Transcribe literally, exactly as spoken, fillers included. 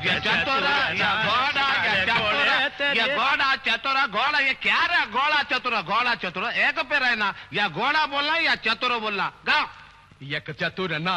ये चतुर ये घोड़ा ये चतुर ये घोड़ा चतुर घोड़ा ये क्या रे घोड़ा चतुर घोड़ा चतुर एक पे रहना या घोड़ा बोलना या चतुर बोलना गाओ एक चतुर ना